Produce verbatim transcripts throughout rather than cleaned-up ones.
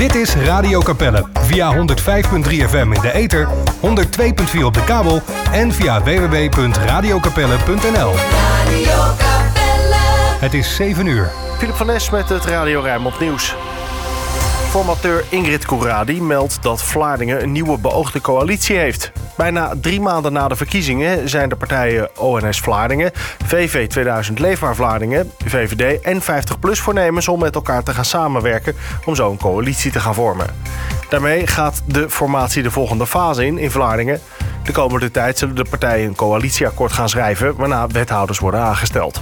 Dit is Radio Capelle via honderd vijf komma drie F M in de ether, honderd twee komma vier op de kabel en via w w w punt radio capelle punt n l. Radio Capelle. Het is zeven uur. Philip van Nes met het Radio Rijnmond Nieuws. Formateur Ingrid Couradi meldt dat Vlaardingen een nieuwe beoogde coalitie heeft. Bijna drie maanden na de verkiezingen zijn de partijen O N S Vlaardingen, V V tweeduizend Leefbaar Vlaardingen, V V D en vijftig plus voornemens om met elkaar te gaan samenwerken om zo een coalitie te gaan vormen. Daarmee gaat de formatie de volgende fase in in Vlaardingen. De komende tijd zullen de partijen een coalitieakkoord gaan schrijven, waarna wethouders worden aangesteld.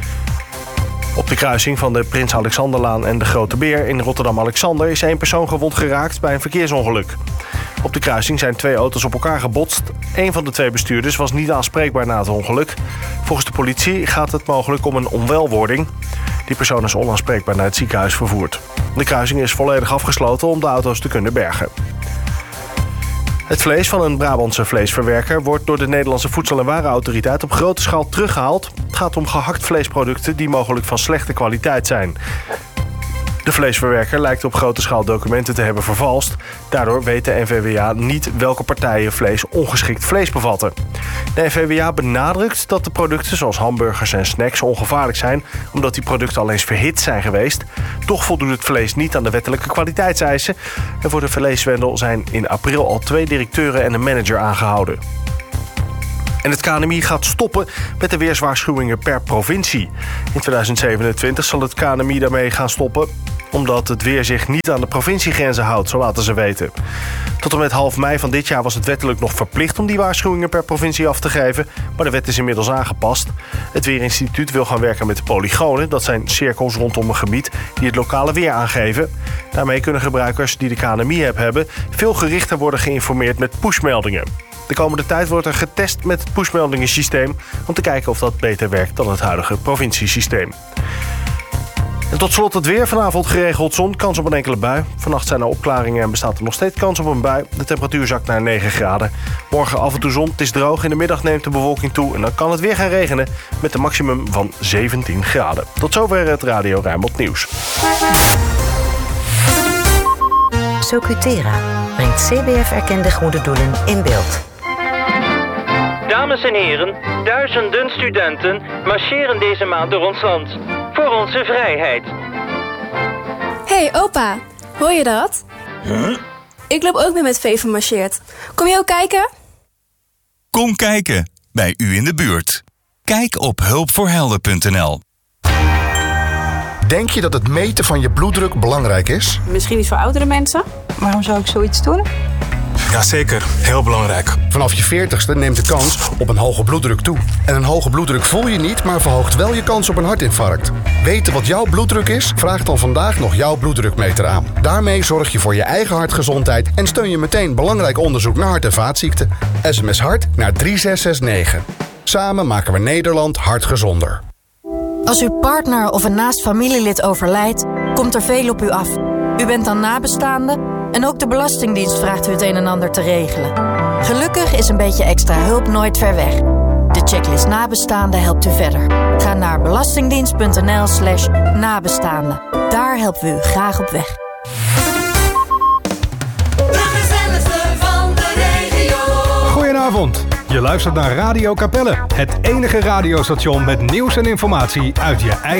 Op de kruising van de Prins Alexanderlaan en de Grote Beer in Rotterdam-Alexander is één persoon gewond geraakt bij een verkeersongeluk. Op de kruising zijn twee auto's op elkaar gebotst. Eén van de twee bestuurders was niet aanspreekbaar na het ongeluk. Volgens de politie gaat het mogelijk om een onwelwording. Die persoon is onaanspreekbaar naar het ziekenhuis vervoerd. De kruising is volledig afgesloten om de auto's te kunnen bergen. Het vlees van een Brabantse vleesverwerker wordt door de Nederlandse Voedsel- en Warenautoriteit op grote schaal teruggehaald. Het gaat om gehakt vleesproducten die mogelijk van slechte kwaliteit zijn. De vleesverwerker lijkt op grote schaal documenten te hebben vervalst. Daardoor weet de N V W A niet welke partijen vlees ongeschikt vlees bevatten. De N V W A benadrukt dat de producten zoals hamburgers en snacks ongevaarlijk zijn, omdat die producten al eens verhit zijn geweest. Toch voldoet het vlees niet aan de wettelijke kwaliteitseisen. En voor de vleeswendel zijn in april al twee directeuren en een manager aangehouden. En het K N M I gaat stoppen met de weerswaarschuwingen per provincie. In tweeduizend zevenentwintig zal het K N M I daarmee gaan stoppen, omdat het weer zich niet aan de provinciegrenzen houdt, zo laten ze weten. Tot en met half mei van dit jaar was het wettelijk nog verplicht om die waarschuwingen per provincie af te geven, maar de wet is inmiddels aangepast. Het Weerinstituut wil gaan werken met de polygonen, dat zijn cirkels rondom een gebied die het lokale weer aangeven. Daarmee kunnen gebruikers die de K N M I-app hebben veel gerichter worden geïnformeerd met pushmeldingen. De komende tijd wordt er getest met het pushmeldingensysteem om te kijken of dat beter werkt dan het huidige provinciesysteem. En tot slot het weer. Vanavond geregeld zon, kans op een enkele bui. Vannacht zijn er opklaringen en bestaat er nog steeds kans op een bui. De temperatuur zakt naar negen graden. Morgen af en toe zon, het is droog. In de middag neemt de bewolking toe en dan kan het weer gaan regenen met een maximum van zeventien graden. Tot zover het Radio Rijnmond Nieuws. Socutera brengt C B F-erkende goede doelen in beeld. Dames en heren, duizenden studenten marcheren deze maand door ons land. Voor onze vrijheid. Hey opa, hoor je dat? Huh? Ik loop ook mee met V van marcheert. Kom je ook kijken? Kom kijken, bij u in de buurt. Kijk op hulpvoorhelden punt n l. Denk je dat het meten van je bloeddruk belangrijk is? Misschien iets voor oudere mensen. Waarom zou ik zoiets doen? Jazeker, heel belangrijk. Vanaf je veertigste neemt de kans op een hoge bloeddruk toe. En een hoge bloeddruk voel je niet, maar verhoogt wel je kans op een hartinfarct. Weten wat jouw bloeddruk is? Vraag dan vandaag nog jouw bloeddrukmeter aan. Daarmee zorg je voor je eigen hartgezondheid en steun je meteen belangrijk onderzoek naar hart- en vaatziekten. S M S hart naar drie zes zes negen. Samen maken we Nederland hartgezonder. Als uw partner of een naast familielid overlijdt, komt er veel op u af. U bent dan nabestaande en ook de Belastingdienst vraagt u het een en ander te regelen. Gelukkig is een beetje extra hulp nooit ver weg. De checklist nabestaande helpt u verder. Ga naar belastingdienst punt n l slash nabestaande. Daar helpen we u graag op weg. Goedenavond. Je luistert naar Radio Capelle, het enige radiostation met nieuws en informatie uit je eigen